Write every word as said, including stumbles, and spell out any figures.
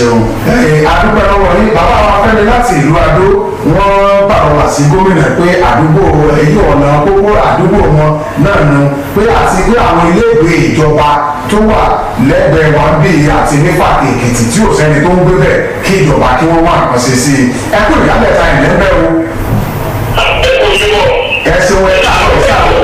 ṣeun adúgbò lọ́wọ́ yìí bàbá wa Fẹ́mi láti ìlú Adó wọ́n pàrọwà sí gómìnà pé àdúgbò èyí ọ̀nà pópó àdúgbò wọn náà nu pé àti pé àwọn iléègbé ìjọba tó wà lẹ́gbẹ̀ẹ́ wọn bíi àti nípa Èkìtì tí ò sẹ́ni tó ń gbé bẹ̀ kí ìjọba kí wọ́n wá nǹkan ṣe sí i ẹ kú ìyálẹ̀ ta ìlẹ́bẹ̀ o. ẹ ṣeun ẹ káàárọ̀ ẹ káàárọ̀.